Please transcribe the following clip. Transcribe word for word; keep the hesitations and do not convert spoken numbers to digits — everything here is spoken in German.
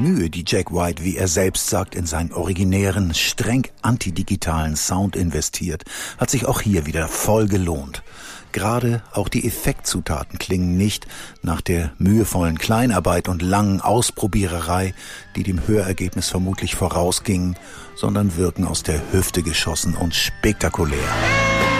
Mühe, die Jack White, wie er selbst sagt, in seinen originären, streng antidigitalen Sound investiert, hat sich auch hier wieder voll gelohnt. Gerade auch die Effektzutaten klingen nicht nach der mühevollen Kleinarbeit und langen Ausprobiererei, die dem Hörergebnis vermutlich vorausgingen, sondern wirken aus der Hüfte geschossen und spektakulär.